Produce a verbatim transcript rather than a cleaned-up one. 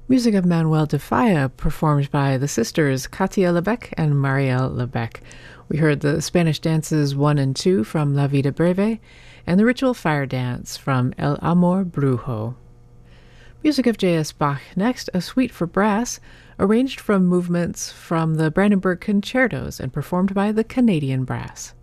Music of Manuel de Falla, performed by the sisters Katia Lebec and Marielle Lebec. We heard the Spanish dances one and two from La Vida Breve, and the ritual fire dance from El Amor Brujo. Music of J S. Bach next, a suite for brass, arranged from movements from the Brandenburg Concertos and performed by the Canadian Brass.